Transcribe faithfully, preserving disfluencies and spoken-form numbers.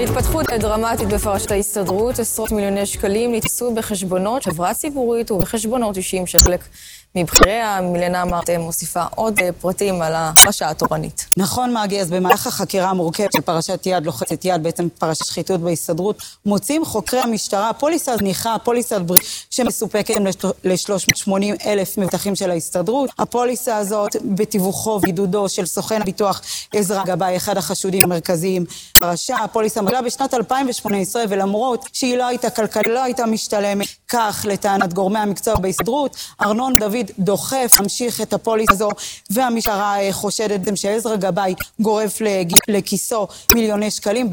התפתחות דרמטית בפרשת ההסתדרות, עשרות מיליוני שקלים נתפסו בחשבונות חברה ציבורית ובחשבונות אישיים של חלק מבחיריה. מילנה מרטה מוסיפה עוד פרטים על הפרשה התורנית. נכון מגי, אז במהלך החקירה המורכבת של פרשת יד לוחצת יד, בעצם פרשת שחיתות בהסתדרות, מוצאים חוקרי המשטרה פוליסה זניחה, פוליסת ברית שמסופקת ל-שלוש מאות ושמונים אלף מבטחים של ההסתדרות. הפוליסה הזאת בתיווכו ועידודו של סוכן הביטוח עזרא גבאי, אחד החשודים המרכזיים בפרשה. הפוליסה מגלה בשנת אלפיים ושמונה עשרה, ולמרות שהיא לא הייתה כלכלית, לא הייתה משתלמת, כך לטענת גורמי המקצוע בהסתדרות, ארנון דוד דוחף להמשיך את הפוליסה הזו, והמשטרה חושדת שעזרא גבאי גורף לכיסו מיליוני שקלים